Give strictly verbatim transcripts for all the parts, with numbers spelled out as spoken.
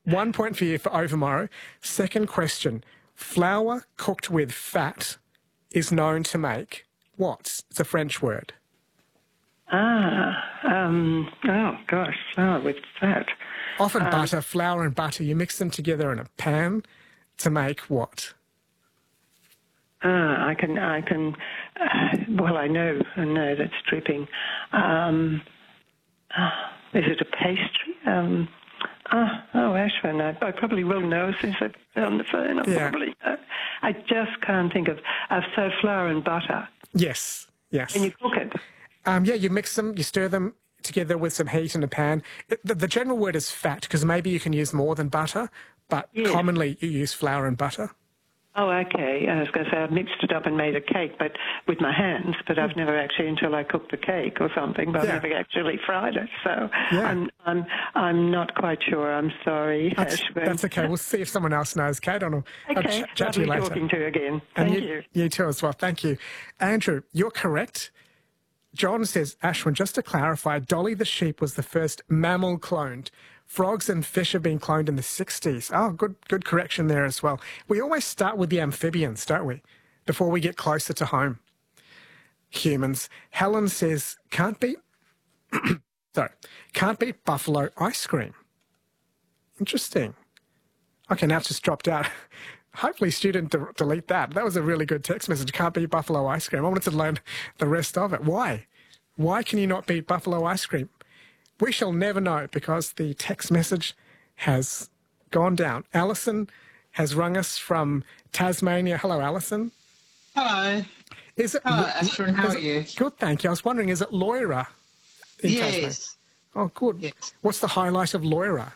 One point for you for Overmorrow. Second question. Flour cooked with fat is known to make what? It's a French word. Ah, um, oh gosh, flour with fat. Often Um, butter, flour and butter, you mix them together in a pan to make what? Ah, I can, I can, uh, well, I know, I know that's dripping. Um, uh, is it a pastry? Um, ah, oh, Ashwin, I, I probably will know since I've been on the phone. I Yeah. probably know. I just can't think of, of so flour and butter. Yes, yes. Can you cook it? Um, yeah, you mix them, you stir them together with some heat in a pan. It, the, the general word is fat because maybe you can use more than butter, but Yes. commonly you use flour and butter. Oh, okay. I was going to say I've mixed it up and made a cake, but with my hands. But I've never actually, until I cooked the cake or something, but Yeah. I've never actually fried it. So Yeah. I'm, I'm, I'm not quite sure. I'm sorry, That's, Ashwin. that's okay. We'll see if someone else knows, Kate. I'll, I'll Okay. ch- chat to you Lovely later. talking to you again. And Thank you, you. you too as well. Thank you. Andrew, you're correct. John says, Ashwin, just to clarify, Dolly the sheep was the first mammal cloned. Frogs and fish have been cloned in the sixties. Oh, good good correction there as well. We always start with the amphibians, don't we, before we get closer to home. Humans. Helen says, can't beat, sorry, can't beat buffalo ice cream. Interesting. Okay, now it's just dropped out. Hopefully, student de- delete that. That was a really good text message. Can't beat buffalo ice cream. I wanted to learn the rest of it. Why? Why can you not beat buffalo ice cream? We shall never know because the text message has gone down. Alison has rung us from Tasmania. Hello, Alison. Hello. Is it? Hello, Ashwin. How is are it- you? Good, thank you. I was wondering, is it Loira in Tasmania? Yes. Oh, good. Yes. What's the highlight of Loira?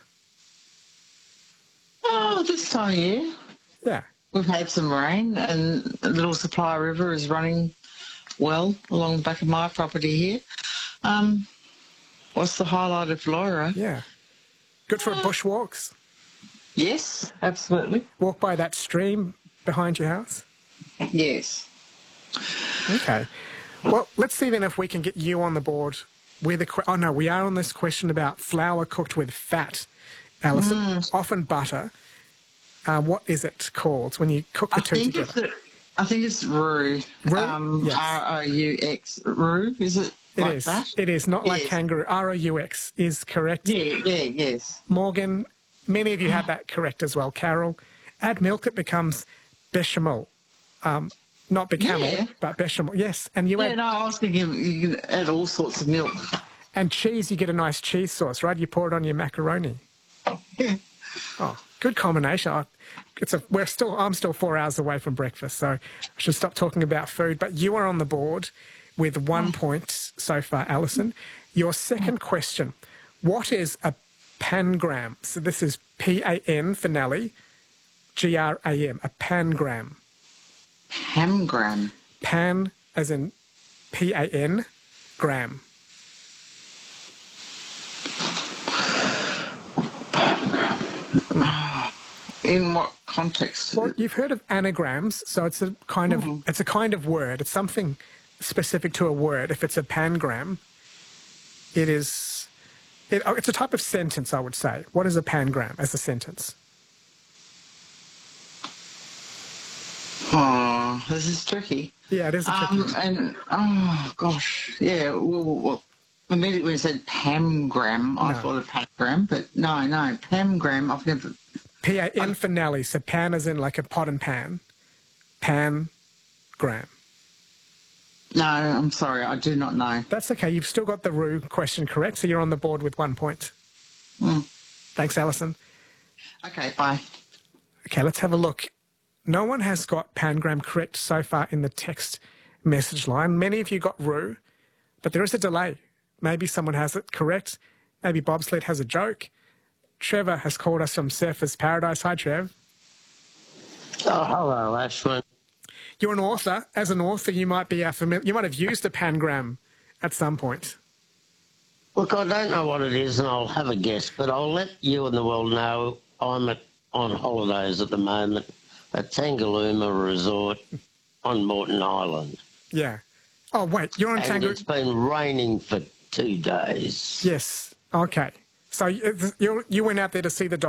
Oh, this time of year, Yeah. we've had some rain and the Little Supply River is running well along the back of my property here. Um, what's the highlight of Laura? Yeah. Good for bushwalks. Yes, absolutely. Walk by that stream behind your house. Yes. Okay. Well, let's see then if we can get you on the board with a... Que- oh, no, we are on this question about flour cooked with fat, Alison. Mm. Often butter. Uh, what is it called when you cook the I two think together? it's a, I think it's roux. Roux? Um, Yes. R O U X. Roux, is it It like is. that? It is. Not like Yes. kangaroo. R O U X is correct. Yeah, yeah, yes. Morgan, many of you had that correct as well. Carol, add milk, it becomes bechamel. Um, not bechamel, Yeah. but bechamel. Yes, and you Yeah, add no, I was thinking you can add all sorts of milk. and cheese. You get a nice cheese sauce, right? You pour it on your macaroni. Yeah. Oh, good combination. I, it's a. We're still. I'm still four hours away from breakfast, so I should stop talking about food. But you are on the board with one point so far, Alison. Your second question: what is a pangram? So this is P A N for Nelly, G R A M. A pangram. Hamgram. Pan as in P A N, gram. In what context? Well, you've heard of anagrams, so it's a kind of Mhm. it's a kind of word. It's something specific to a word. If it's a pangram, it is it, oh, it's a type of sentence, I would say. What is a pangram as a sentence? Oh, this is tricky. Yeah, it is a tricky. Um, and oh gosh, yeah. Well, well, immediately when you said pamgram, I No. thought of pangram, but no, no, pamgram. I've never. P A N for Nelly. So pan as in like a pot and pan. Pangram. No, I'm sorry, I do not know. That's okay. You've still got the roux question correct, so you're on the board with one point. Mm. Thanks, Alison. Okay, bye. Okay, let's have a look. No one has got pangram correct so far in the text message line. Many of you got roux, but there is a delay. Maybe someone has it correct. Maybe Bobsled has a joke. Trevor has called us from Surfers Paradise. Hi, Trev. Oh, hello, Ashwin. You're an author. As an author, you might be uh, familiar. You might have used a pangram at some point. Look, I don't know what it is, and I'll have a guess, but I'll let you and the world know I'm at, on holidays at the moment at Tangalooma Resort on Moreton Island. Yeah. Oh, wait. You're on And Tango. it's been raining for two days. Yes. Okay. So you, you you went out there to see the